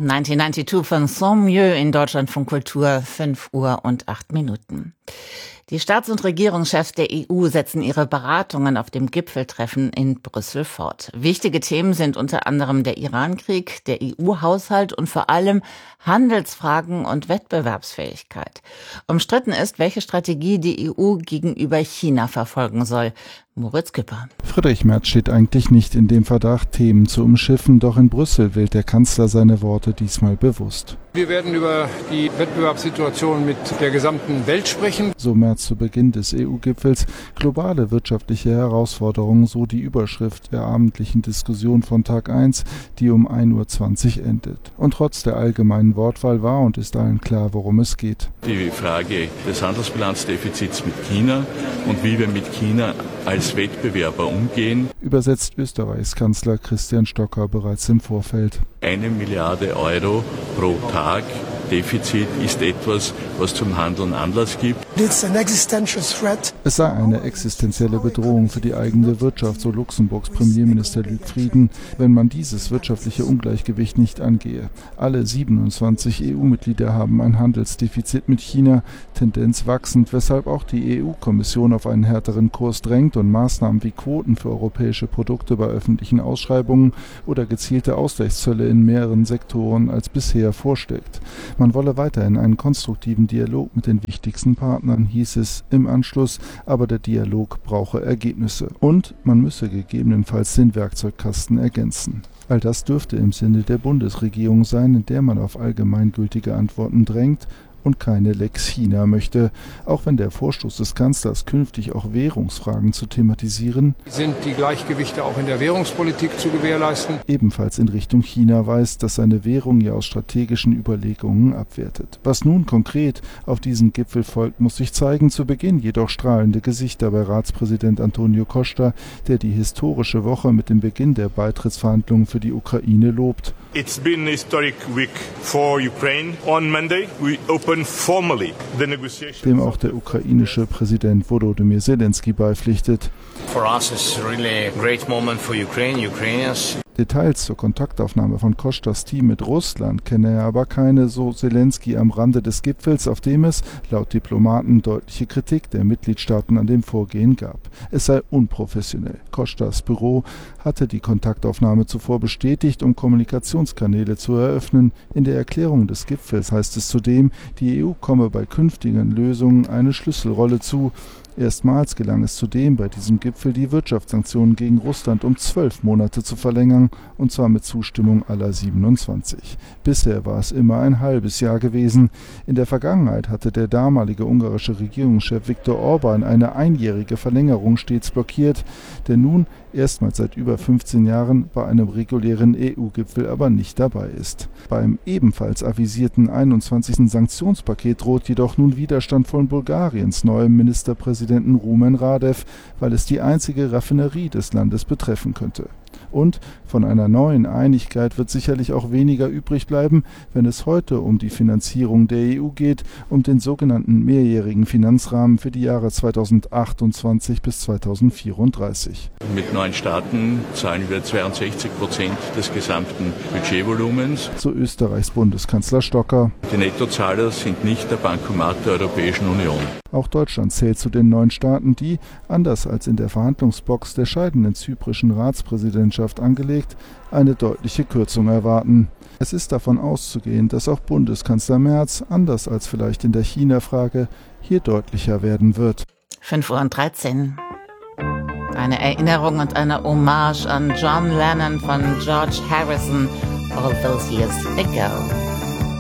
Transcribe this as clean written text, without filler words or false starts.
1992 von Saint-Mieux in Deutschlandfunk Kultur, 5:08. Die Staats- und Regierungschefs der EU setzen ihre Beratungen auf dem Gipfeltreffen in Brüssel fort. Wichtige Themen sind unter anderem der Irankrieg, der EU-Haushalt und vor allem Handelsfragen und Wettbewerbsfähigkeit. Umstritten ist, welche Strategie die EU gegenüber China verfolgen soll. Moritz Küpper. Friedrich Merz steht eigentlich nicht in dem Verdacht, Themen zu umschiffen, doch in Brüssel wählt der Kanzler seine Worte diesmal bewusst. Wir werden über die Wettbewerbssituation mit der gesamten Welt sprechen. So Merz zu Beginn des EU-Gipfels. Globale wirtschaftliche Herausforderungen, so die Überschrift der abendlichen Diskussion von Tag 1, die um 1:20 Uhr endet. Und trotz der allgemeinen Wortwahl war und ist allen klar, worum es geht. Die Frage des Handelsbilanzdefizits mit China und wie wir mit China als Wettbewerber umgehen. Übersetzt Österreichs Kanzler Christian Stocker bereits im Vorfeld. 1 Milliarde Euro pro Tag Defizit ist etwas, was zum Handeln Anlass gibt. Es sei eine existenzielle Bedrohung für die eigene Wirtschaft, so Luxemburgs Premierminister Luc Frieden, wenn man dieses wirtschaftliche Ungleichgewicht nicht angehe. Alle 27 EU-Mitglieder haben ein Handelsdefizit mit China, Tendenz wachsend, weshalb auch die EU-Kommission auf einen härteren Kurs drängt und Maßnahmen wie Quoten für europäische Produkte bei öffentlichen Ausschreibungen oder gezielte Ausgleichszölle in mehreren Sektoren als bisher vorschlägt. Man wolle weiterhin einen konstruktiven Dialog mit den wichtigsten Partnern, hieß es im Anschluss, aber der Dialog brauche Ergebnisse. Und man müsse gegebenenfalls den Werkzeugkasten ergänzen. All das dürfte im Sinne der Bundesregierung sein, in der man auf allgemeingültige Antworten drängt und keine Lex China möchte, auch wenn der Vorstoß des Kanzlers künftig auch Währungsfragen zu thematisieren, Sind die Gleichgewichte auch in der Währungspolitik zu gewährleisten? Ebenfalls in Richtung China weist, dass seine Währung ja aus strategischen Überlegungen abwertet. Was nun konkret auf diesen Gipfel folgt, muss sich zeigen. Zu Beginn jedoch strahlende Gesichter bei Ratspräsident Antonio Costa, der die historische Woche mit dem Beginn der Beitrittsverhandlungen für die Ukraine lobt. It's been a historic week for Ukraine. On Monday we open formally the negotiations. Dem auch der ukrainische Präsident Volodymyr Zelensky beipflichtet. For us it's really a great moment for Ukraine, Ukrainians. Details zur Kontaktaufnahme von Kostas Team mit Russland kenne er aber keine, so Zelensky am Rande des Gipfels, auf dem es, laut Diplomaten, deutliche Kritik der Mitgliedstaaten an dem Vorgehen gab. Es sei unprofessionell. Kostas Büro hatte die Kontaktaufnahme zuvor bestätigt, um Kommunikationskanäle zu eröffnen. In der Erklärung des Gipfels heißt es zudem, die EU komme bei künftigen Lösungen eine Schlüsselrolle zu. Erstmals gelang es zudem bei diesem Gipfel, die Wirtschaftssanktionen gegen Russland um 12 Monate zu verlängern, und zwar mit Zustimmung aller 27. Bisher war es immer ein halbes Jahr gewesen. In der Vergangenheit hatte der damalige ungarische Regierungschef Viktor Orban eine einjährige Verlängerung stets blockiert, der nun erstmals seit über 15 Jahren bei einem regulären EU-Gipfel aber nicht dabei ist. Beim ebenfalls avisierten 21. Sanktionspaket droht jedoch nun Widerstand von Bulgariens neuem Ministerpräsidenten Rumen Radev, weil es die einzige Raffinerie des Landes betreffen könnte. Und von einer neuen Einigkeit wird sicherlich auch weniger übrig bleiben, wenn es heute um die Finanzierung der EU geht, um den sogenannten mehrjährigen Finanzrahmen für die Jahre 2028 bis 2034. Mit 9 Staaten zahlen wir 62% des gesamten Budgetvolumens. So Österreichs Bundeskanzler Stocker. Die Nettozahler sind nicht der Bankomat der Europäischen Union. Auch Deutschland zählt zu den 9 Staaten, die, anders als in der Verhandlungsbox der scheidenden zyprischen Ratspräsidentschaft angelegt, eine deutliche Kürzung erwarten. Es ist davon auszugehen, dass auch Bundeskanzler Merz, anders als vielleicht in der China-Frage, hier deutlicher werden wird. 5:13 Uhr. Eine Erinnerung und eine Hommage an John Lennon von George Harrison, All Those Years Ago.